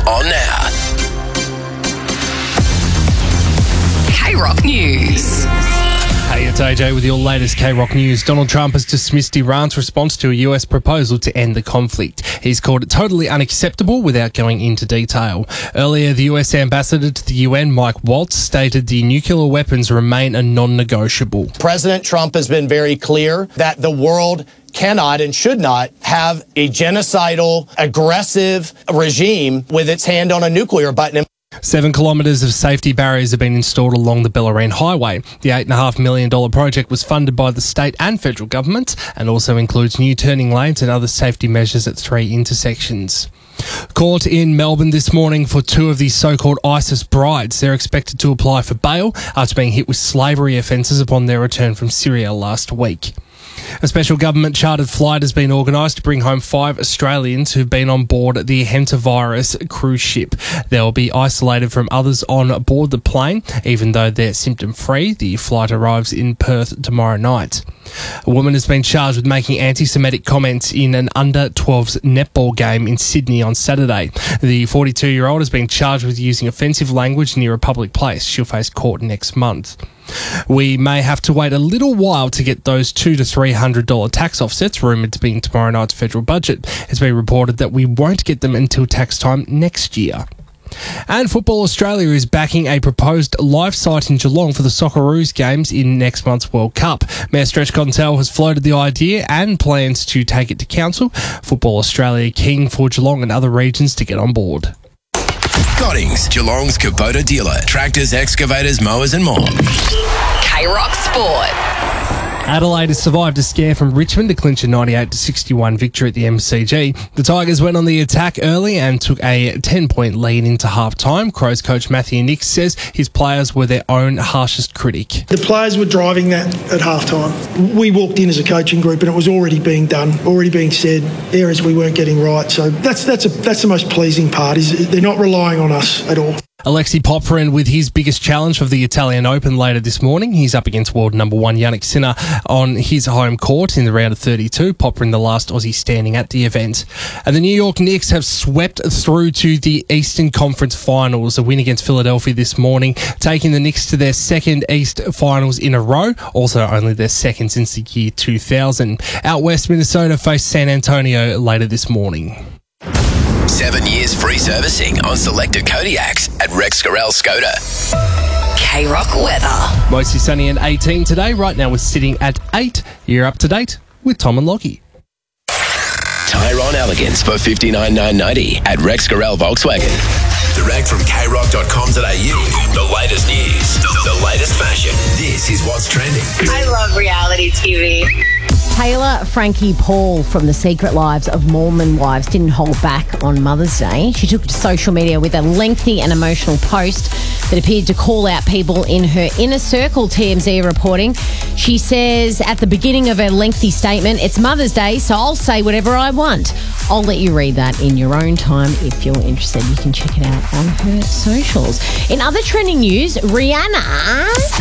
on now. K-Rock News. Hey, it's AJ with your latest K-Rock News. Donald Trump has dismissed Iran's response to a US proposal to end the conflict. He's called it totally unacceptable without going into detail. Earlier, the US ambassador to the UN, Mike Waltz, stated the nuclear weapons remain a non-negotiable. President Trump has been very clear that the world cannot and should not have a genocidal, aggressive regime with its hand on a nuclear button. 7 kilometres of safety barriers have been installed along the Bellarine Highway. The $8.5 million project was funded by the state and federal government and also includes new turning lanes and other safety measures at 3 intersections. Court in Melbourne this morning for 2 of the so-called ISIS brides. They're expected to apply for bail after being hit with slavery offences upon their return from Syria last week. A special government chartered flight has been organised to bring home 5 Australians who've been on board the Hentavirus cruise ship. They'll be isolated from others on board the plane, even though they're symptom-free. The flight arrives in Perth tomorrow night. A woman has been charged with making anti-Semitic comments in an under-12s netball game in Sydney on Saturday. The 42-year-old has been charged with using offensive language near a public place. She'll face court next month. We may have to wait a little while to get those $200 to $300 tax offsets rumoured to be in tomorrow night's federal budget. It's been reported that we won't get them until tax time next year. And Football Australia is backing a proposed live site in Geelong for the Socceroos games in next month's World Cup. Mayor Stretch Gontel has floated the idea and plans to take it to council. Football Australia keen for Geelong and other regions to get on board. Goddings, Geelong's Kubota dealer. Tractors, excavators, mowers and more. K-Rock Sport. Adelaide has survived a scare from Richmond to clinch a 98-61 victory at the MCG. The Tigers went on the attack early and took a 10-point lead into half-time. Crows coach Matthew Nix says his players were their own harshest critic. The players were driving that at half-time. We walked in as a coaching group and it was already being done, already being said, areas we weren't getting right. So that's the most pleasing part, is they're not relying on us at all. Alexei Popyrin with his biggest challenge of the Italian Open later this morning. He's up against world number 1 Jannik Sinner on his home court in the round of 32. Popyrin, the last Aussie standing at the event. And the New York Knicks have swept through to the Eastern Conference Finals. A win against Philadelphia this morning, taking the Knicks to their second East Finals in a row. Also only their second since the year 2000. Out west, Minnesota face San Antonio later this morning. 7 years free servicing on selected Kodiaks at Rex Gorell Skoda. K-Rock weather. Mostly sunny and 18 today. Right now we're sitting at 8. You're up to date with Tom and Lockie. Tyrone Elegance for $59,990 at Rex Gorell Volkswagen. Direct from krock.com.au. The latest news, the latest fashion. This is what's trending. I love reality TV. Taylor Frankie Paul from The Secret Lives of Mormon Wives didn't hold back on Mother's Day. She took to social media with a lengthy and emotional post that appeared to call out people in her inner circle, TMZ reporting. She says at the beginning of her lengthy statement, "It's Mother's Day, so I'll say whatever I want." I'll let you read that in your own time. If you're interested, you can check it out on her socials. In other trending news, Rihanna